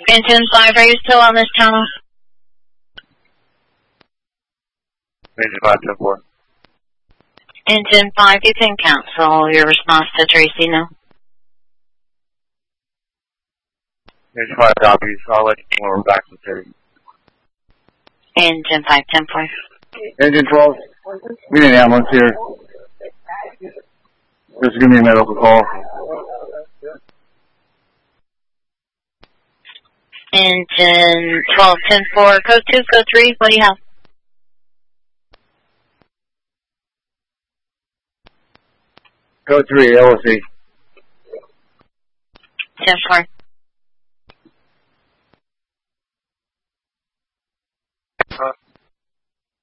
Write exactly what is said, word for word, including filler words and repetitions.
Engine five, are you still on this channel? Engine five, ten four. Engine five, you can cancel your response to Tracy now. Engine five copies. I'll let you know when we're back from thirty. Engine five, ten four. Engine twelve. We need an ambulance here. Just give me a medical call. Engine twelve, ten four, code two, code three, what do you have? Code three, L O C. ten four.